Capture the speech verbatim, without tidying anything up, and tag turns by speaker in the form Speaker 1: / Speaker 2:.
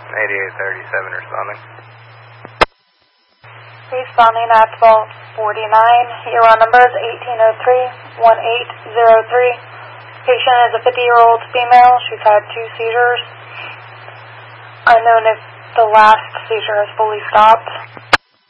Speaker 1: eighty-eight thirty-seven responding.
Speaker 2: Responding at twelve forty-nine. Your run number is eighteen oh three, one eight zero three. Patient is a fifty-year-old female. She's had two seizures. Unknown if the last seizure has fully stopped.